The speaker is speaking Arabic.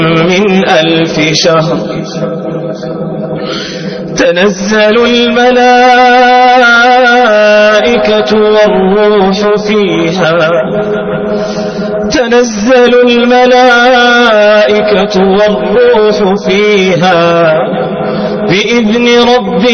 من 1000 شهر تنزل الملائكة والروح فيها بإذن ربهم